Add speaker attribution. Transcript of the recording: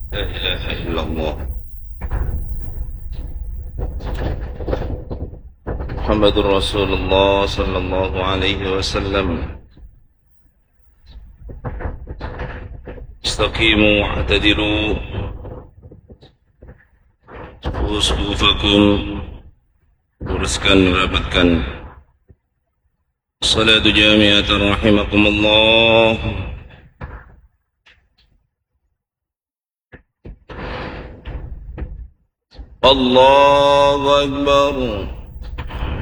Speaker 1: لا إله إلا الله محمد رسول الله صلى الله عليه وسلم. استقيموا واعتدلوا صفوفكم luruskan rapatkan. Salatu jami'atan rahimakumullah. Allahu Akbar.